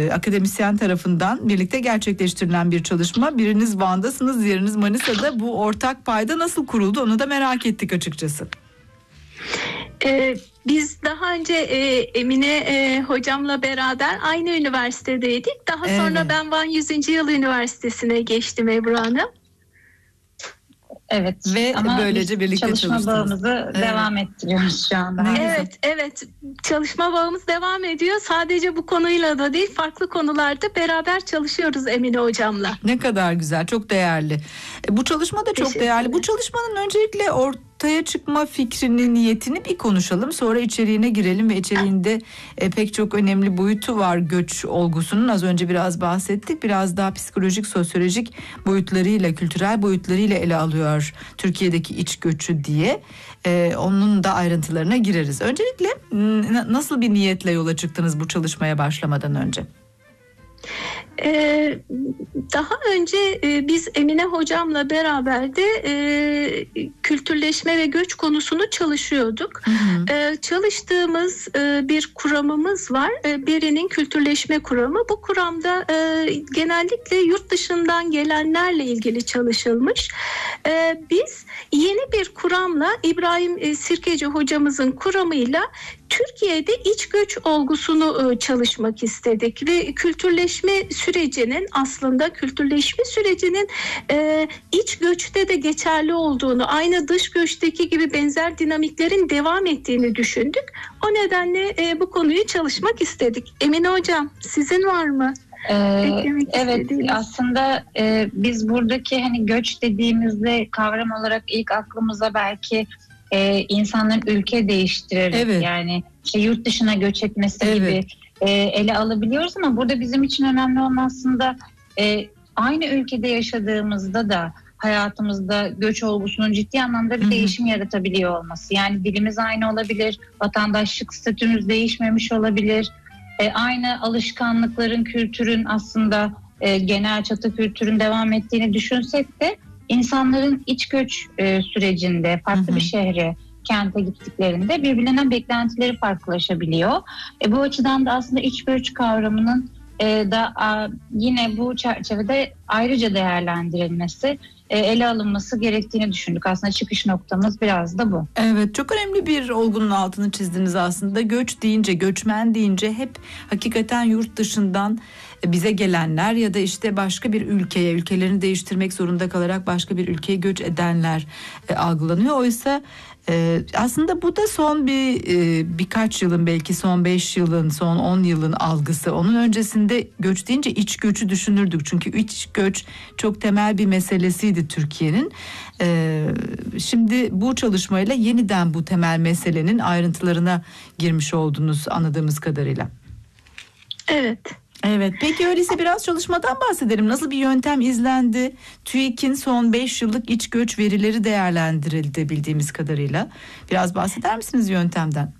akademisyen tarafından birlikte gerçekleştirilen bir çalışma. Biriniz Van'dasınız, diğeriniz Manisa'da. Bu ortak payda nasıl kuruldu onu da merak ettik açıkçası. Biz daha önce Emine hocamla beraber aynı üniversitedeydik. Daha sonra ben Van 100. Yıl Üniversitesi'ne geçtim Ebru Hanım. Evet. Ve ama böylece birlikte çalışma bağımızı devam ettiriyoruz şu anda. Evet. Çalışma bağımız devam ediyor. Sadece bu konuyla da değil, farklı konularda beraber çalışıyoruz Emine hocamla. Ne kadar güzel, çok değerli. Bu çalışma da çok değerli. Bu çalışmanın öncelikle ortaya çıkma fikrini, niyetini bir konuşalım. Sonra içeriğine girelim ve içeriğinde pek çok önemli boyutu var göç olgusunun. Az önce biraz bahsettik. Biraz daha psikolojik, sosyolojik boyutlarıyla, kültürel boyutlarıyla ele alıyor Türkiye'deki iç göçü diye. Onun da ayrıntılarına gireriz. Öncelikle nasıl bir niyetle yola çıktınız bu çalışmaya başlamadan önce? Daha önce biz Emine hocamla beraber de kültürleşme ve göç konusunu çalışıyorduk. Çalıştığımız bir kuramımız var. Beri'nin kültürleşme kuramı. Bu kuramda genellikle yurt dışından gelenlerle ilgili çalışılmış. Biz yeni bir kuramla, İbrahim Sirkeci hocamızın kuramıyla Türkiye'de iç göç olgusunu çalışmak istedik ve kültürleşme sürecinin iç göçte de geçerli olduğunu, aynı dış göçteki gibi benzer dinamiklerin devam ettiğini düşündük. O nedenle bu konuyu çalışmak istedik. Emine hocam, sizin var mı? Evet, aslında biz buradaki hani göç dediğimizde kavram olarak ilk aklımıza belki insanların ülke değiştirerek yani yurt dışına göç etmesi gibi ele alabiliyoruz ama burada bizim için önemli olan aslında aynı ülkede yaşadığımızda da hayatımızda göç olgusunun ciddi anlamda bir değişim yaratabiliyor olması. Yani dilimiz aynı olabilir, vatandaşlık statümüz değişmemiş olabilir. Aynı alışkanlıkların, kültürün aslında genel çatı kültürün devam ettiğini düşünsek de insanların iç göç sürecinde farklı bir şehre, kente gittiklerinde birbirlerinden beklentileri farklılaşabiliyor. Bu açıdan da aslında iç göç kavramının da yine bu çerçevede ayrıca değerlendirilmesi, ele alınması gerektiğini düşündük. Aslında çıkış noktamız biraz da bu. Evet, çok önemli bir olgunun altını çizdiniz aslında. Göç deyince, göçmen deyince hep hakikaten yurt dışından bize gelenler ya da işte başka bir ülkeye, ülkelerini değiştirmek zorunda kalarak başka bir ülkeye göç edenler algılanıyor. Oysa aslında bu da son birkaç yılın, belki son 5 yılın, son 10 yılın algısı. Onun öncesinde göç deyince iç göçü düşünürdük. Çünkü iç göç çok temel bir meselesiydi Türkiye'nin. Şimdi bu çalışmayla yeniden bu temel meselenin ayrıntılarına girmiş oldunuz anladığımız kadarıyla. Evet, peki öyleyse biraz çalışmadan bahsedelim. Nasıl bir yöntem izlendi? TÜİK'in son 5 yıllık iç göç verileri değerlendirildi bildiğimiz kadarıyla. Biraz bahseder misiniz yöntemden?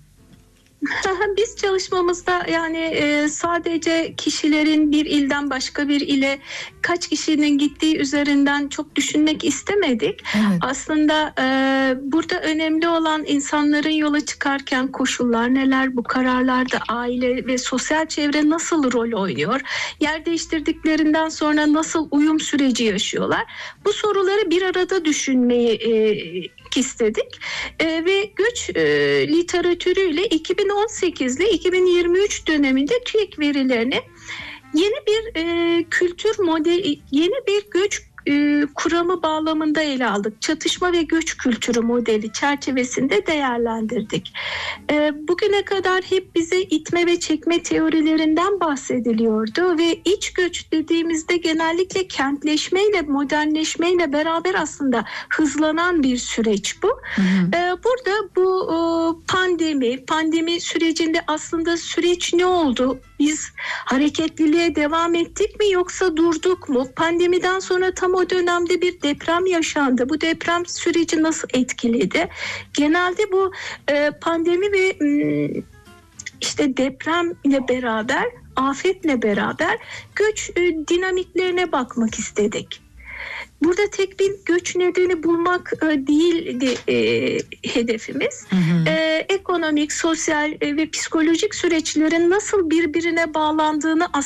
Biz çalışmamızda sadece kişilerin bir ilden başka bir ile kaç kişinin gittiği üzerinden çok düşünmek istemedik. Aslında burada önemli olan insanların yola çıkarken koşullar neler, bu kararlarda aile ve sosyal çevre nasıl rol oynuyor, yer değiştirdiklerinden sonra nasıl uyum süreci yaşıyorlar. Bu soruları bir arada düşünmeyi istedik ve göç literatürüyle 2018 ile 2023 döneminde TÜİK verilerini yeni bir kültür modeli, yeni bir göç kuramı bağlamında ele aldık. Çatışma ve göç kültürü modeli çerçevesinde değerlendirdik. Bugüne kadar hep bize itme ve çekme teorilerinden bahsediliyordu ve iç göç dediğimizde genellikle kentleşmeyle, modernleşmeyle beraber aslında hızlanan bir süreç bu. Burada bu pandemi sürecinde aslında süreç ne oldu? Biz hareketliliğe devam ettik mi yoksa durduk mu? Pandemiden sonra tam o dönemde bir deprem yaşandı. Bu deprem süreci nasıl etkiledi? Genelde bu pandemi ve işte depremle beraber, afetle beraber göç dinamiklerine bakmak istedik. Burada tek bir göç nedeni bulmak değildi hedefimiz. Ekonomik, sosyal ve psikolojik süreçlerin nasıl birbirine bağlandığını